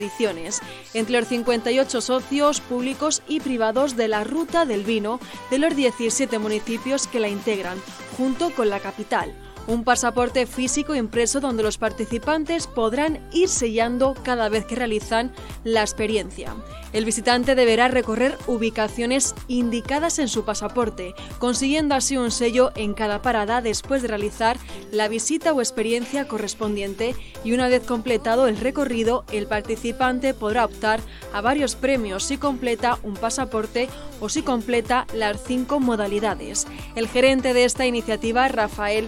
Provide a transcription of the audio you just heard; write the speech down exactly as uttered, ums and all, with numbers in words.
ediciones, entre los cincuenta y ocho socios públicos y privados de la Ruta del Vino de los diecisiete municipios que la integran, junto con la capital. Un pasaporte físico impreso donde los participantes podrán ir sellando cada vez que realizan la experiencia. El visitante deberá recorrer ubicaciones indicadas en su pasaporte, consiguiendo así un sello en cada parada después de realizar la visita o experiencia correspondiente, y una vez completado el recorrido, el participante podrá optar a varios premios si completa un pasaporte o si completa las cinco modalidades. El gerente de esta iniciativa, Rafael